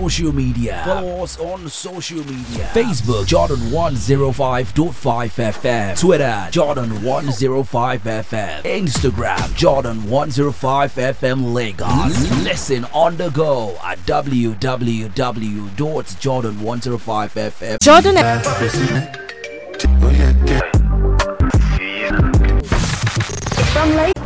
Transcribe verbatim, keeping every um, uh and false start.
social media. Follow us on social media. Facebook Jordan one oh five point five F M. Twitter Jordan one oh five F M. Instagram Jordan one oh five F M Lagos. Listen on the go at w w w dot jordan one oh five F M. Jordan from Lagos.